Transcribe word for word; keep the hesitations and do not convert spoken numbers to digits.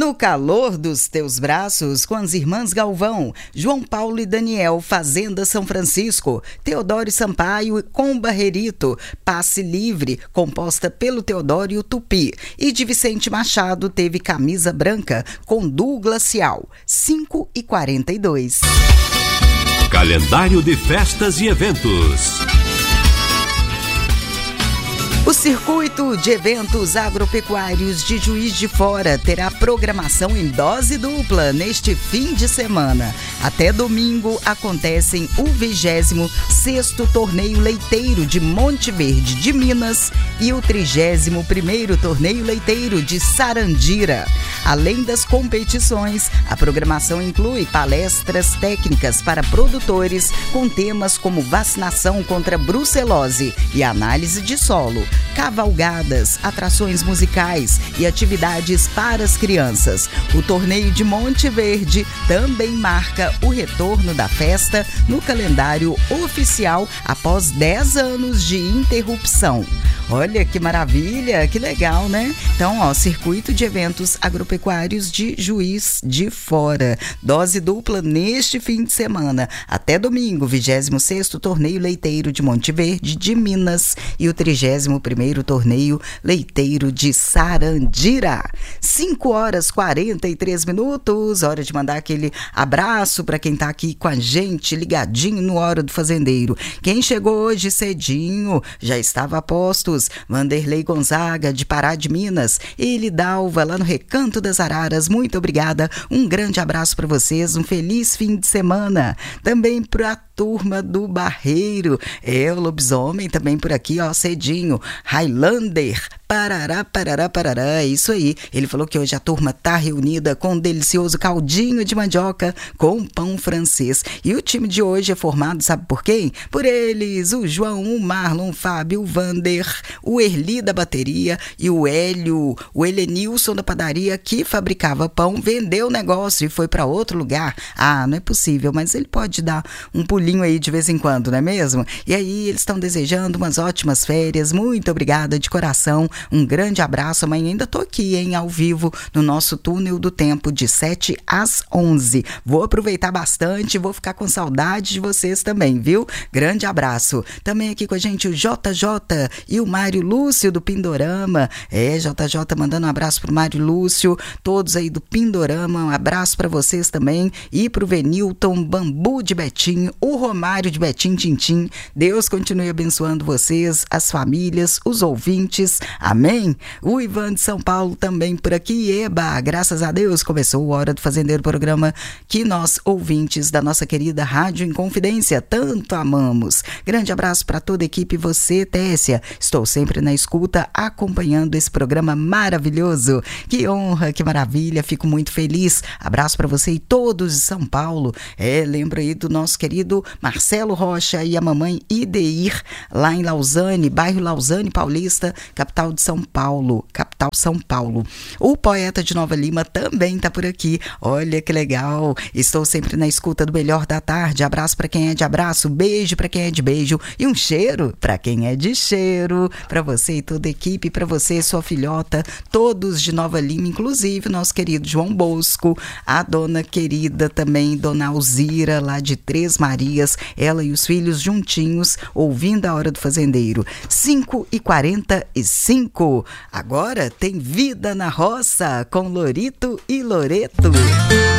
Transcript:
No calor dos teus braços, com as irmãs Galvão, João Paulo e Daniel, Fazenda São Francisco, Teodoro Sampaio com Barrerito, Passe Livre, composta pelo Teodoro e o Tupi. E de Vicente Machado teve Camisa Branca, com Du Glacial, cinco e quarenta e dois. Calendário de festas e eventos. O Circuito de Eventos Agropecuários de Juiz de Fora terá programação em dose dupla neste fim de semana. Até domingo acontecem o vigésimo sexto Torneio Leiteiro de Monte Verde de Minas e o trigésimo primeiro Torneio Leiteiro de Sarandira. Além das competições, a programação inclui palestras técnicas para produtores com temas como vacinação contra brucelose e análise de solo, cavalgadas, atrações musicais e atividades para as crianças. O torneio de Monte Verde também marca o retorno da festa no calendário oficial após dez anos de interrupção. Olha que maravilha, que legal, né? Então, ó, Circuito de Eventos Agropecuários de Juiz de Fora. Dose dupla neste fim de semana. Até domingo, vigésimo sexto Torneio Leiteiro de Monte Verde de Minas e o trigésimo primeiro Torneio Leiteiro de Sarandira. cinco horas e quarenta e três minutos. Hora de mandar aquele abraço para quem tá aqui com a gente, ligadinho no Hora do Fazendeiro. Quem chegou hoje cedinho, já estava a postos. Vanderlei Gonzaga, de Pará de Minas. Ele Dalva, lá no Recanto das Araras. Muito obrigada. Um grande abraço para vocês. Um feliz fim de semana. Também para a turma do Barreiro. É, o Lobisomem também por aqui, ó, cedinho. Highlander. Parará, parará, parará. É isso aí. Ele falou que hoje a turma tá reunida com um delicioso caldinho de mandioca com pão francês. E o time de hoje é formado, sabe por quem? Por eles, o João, o Marlon, o Fábio, o Vander, o Erli da bateria e o Hélio, o Helenilson da padaria, que fabricava pão, vendeu o negócio e foi para outro lugar. Ah, não é possível, mas ele pode dar um pulinho aí de vez em quando, não é mesmo? E aí eles estão desejando umas ótimas férias. Muito obrigada de coração. Um grande abraço. Amanhã ainda tô aqui, hein, ao vivo no nosso Túnel do Tempo de sete às onze. Vou aproveitar bastante, vou ficar com saudade de vocês também, viu? Grande abraço. Também aqui com a gente o J J e o Mário Lúcio do Pindorama. É, J J mandando um abraço pro Mário Lúcio, todos aí do Pindorama, um abraço para vocês também e pro Venilton Bambu de Betim, o Romário de Betim Tintim. Deus continue abençoando vocês, as famílias, os ouvintes. Amém? O Ivan de São Paulo também por aqui. Eba, graças a Deus começou o Hora do Fazendeiro, programa que nós, ouvintes da nossa querida Rádio Inconfidência, tanto amamos. Grande abraço para toda a equipe, você, Tessia. Estou sempre na escuta, acompanhando esse programa maravilhoso. Que honra, que maravilha, fico muito feliz. Abraço para você e todos de São Paulo. É, lembra aí do nosso querido Marcelo Rocha e a mamãe Ideir, lá em Lausanne, bairro Lausanne Paulista, capital de São Paulo, capital São Paulo. O poeta de Nova Lima também tá por aqui. Olha que legal. Estou sempre na escuta do Melhor da Tarde. Abraço para quem é de abraço, beijo para quem é de beijo e um cheiro para quem é de cheiro. Para você e toda a equipe, para você, sua filhota, todos de Nova Lima, inclusive nosso querido João Bosco, a dona querida também, dona Alzira, lá de Três Marias, ela e os filhos juntinhos, ouvindo a Hora do Fazendeiro. cinco e quarenta e cinco. Agora tem Vida na Roça, com Lorito e Loreto.